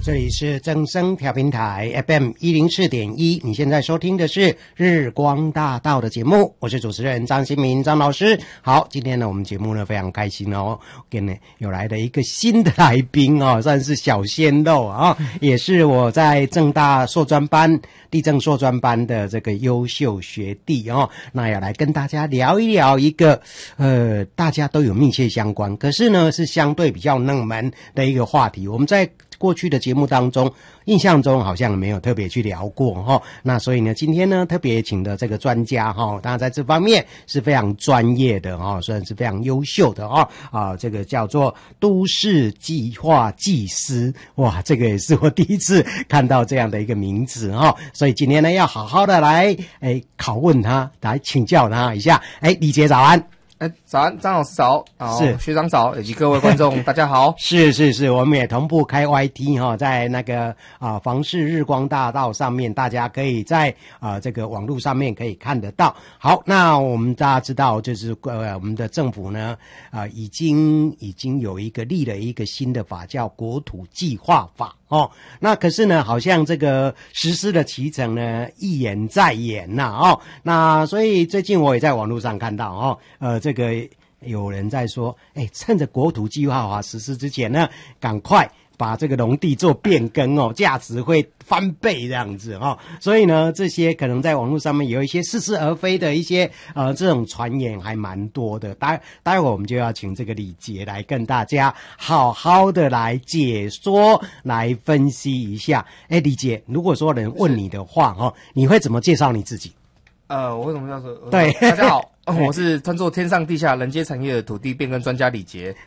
这里是正声调频台 FM 104.1，你现在收听的是日光大道的节目，我是主持人张新民张老师。好，今天呢我们节目呢非常开心哦，跟有来的一个新的来宾哦，算是小鲜肉啊，也是我在政大硕专班地政硕专班的这个优秀学弟哦，那要来跟大家聊一聊一个大家都有密切相关，可是呢是相对比较冷门的一个话题。我们在过去的节目当中，印象中好像没有特别去聊过哈。那所以呢，今天呢特别请的这个专家哈，当然在这方面是非常专业的哈，算是非常优秀的这个叫做都市计划技师，哇，这个也是我第一次看到这样的一个名字哈。所以今天呢要好好的来拷问他，来请教他一下。李杰早安。 早安，张老师早， 是学长早，以及各位观众大家好。 是，我们也同步开 YT 哈，在那个房市日光大道上面，大家可以在这个网络上面可以看得到。好，那我们大家知道，就是我们的政府呢已经有立了一个新的法，叫国土计划法哦。那可是呢，好像这个实施的期程呢一延再延哦。那所以最近我也在网络上看到这个有人在说，趁着国土计划法实施之前呢，赶快把这个农地做变更哦，价值会翻倍这样子哦。所以呢，这些可能在网络上面有一些似是而非的一些这种传言还蛮多的。待会我们就要请这个李杰来跟大家好好的来解说，来分析一下。李杰，如果说人问你的话你会怎么介绍你自己？ 我为什么要说？ 对， 大家好，我是称作天上地下人皆产业的土地变更专家李杰。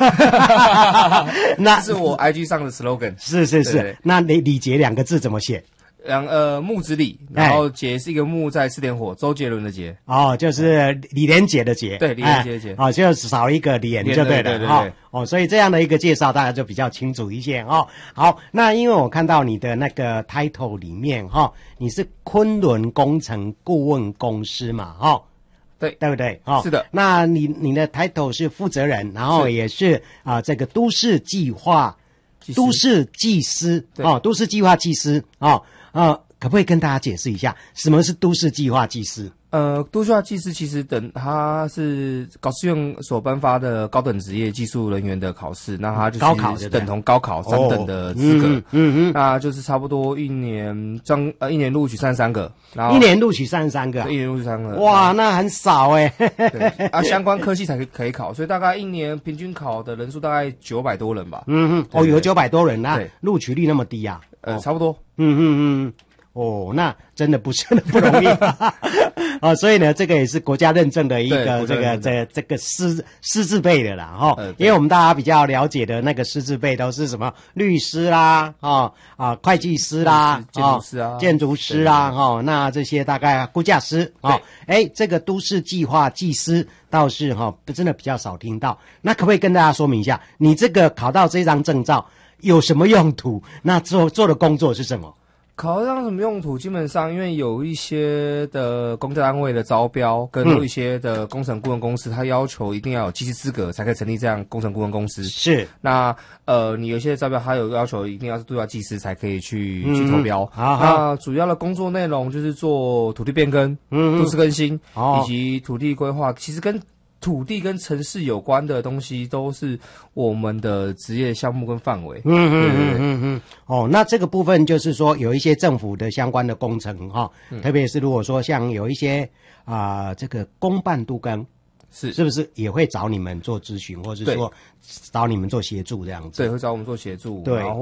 那是我 IG 上的 slogan。 是。那李杰两个字怎么写？ 木子李，然后杰是一个木在四点火，周杰伦的杰。 就是李连杰的杰。 对，李连杰的杰。 就少一个连就对了。对。所以这样的一个介绍大家就比较清楚一些好，那因为我看到你的那个 title 里面你是昆仑工程顾问公司嘛对不对？ 是的。 那你的 title 是负责人，然后也是这个都市计划都市技师都市计划技师可不可以跟大家解释一下什么是都市计划技师？ 都市计划技师其实它是高师院所颁发的高等职业技术人员的考试，那它就是等同高考3等的资格。那就是差不多一年录取33个，然后一年录取33个， 一年录取33个。 哇，那很少对相关科系才可以考，所以大概一年平均考的人数大概900多人吧。 有900多人啊，录取率那么低啊？ 差不多。 那真的不容易所以呢，这个也是国家认证的一个这个师字辈的啦因为我们大家比较了解的那个师字辈都是什么律师啦会计师啦建筑师啦那这些大概估价师这个都市计划技师倒是真的比较少听到。那可不可以跟大家说明一下，你这个考到这张证照有什么用途？那做的工作是什么？ 考上什么用途？基本上，因为有一些的公家单位的招标，跟有一些的工程顾问公司，它要求一定要有技师资格才可以成立这样工程顾问公司。是。那你有一些招标，它有要求一定要是都要技师才可以去投标。那主要的工作内容就是做土地变更、都市更新以及土地规划，其实跟土地跟城市有关的东西都是我们的职业项目跟范围。 那这个部分就是说有一些政府的相关的工程特别是如果说像有一些这个公办都更是不是也会找你们做咨询，或是说找你们做协助这样子？ 对，会找我们做协助。 对。